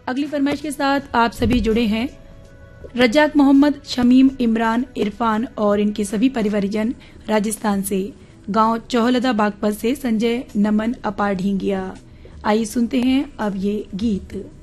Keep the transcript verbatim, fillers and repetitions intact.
अगली फरमाइश के साथ आप सभी जुड़े हैं। रज्जाक मोहम्मद, शमीम, इमरान, इरफान और इनके सभी परिवारजन राजस्थान से, गांव चौहलदा बागपत से संजय, नमन, अपार ढींगिया। आइए सुनते हैं अब ये गीत।